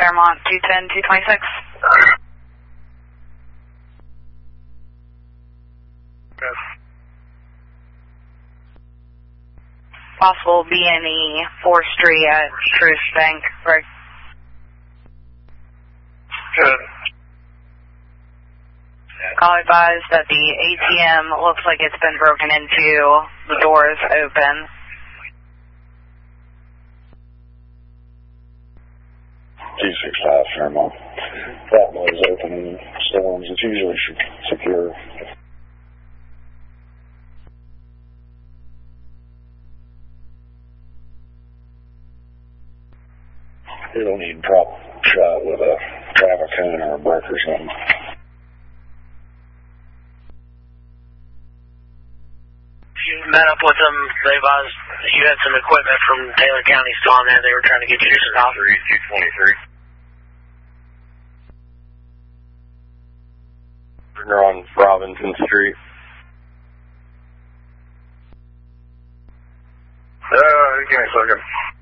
Fairmont 210-226. Yes. Possible B&E forestry at Truist Bank, right? Good. Call advised that the ATM looks like it's been broken into. The door is open. T65 Fairmont. That way is open in storms. It's usually secure. You don't need to drop shot with a traffic cone or a brick or something. You met up with them, they advised you had some equipment from Taylor County still on there, they were trying to get you to stop. 223. They're on Robinson Street. Give me a second.